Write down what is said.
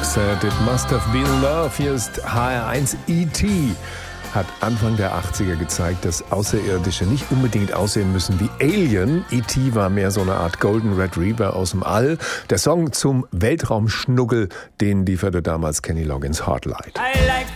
said it must have been love. Hier ist HR1 E.T. Hat Anfang der 80er gezeigt, dass Außerirdische nicht unbedingt aussehen müssen wie Alien. E.T. war mehr so eine Art Golden Retriever aus dem All. Der Song zum Weltraumschnuggel, den lieferte damals Kenny Loggins Hot Light.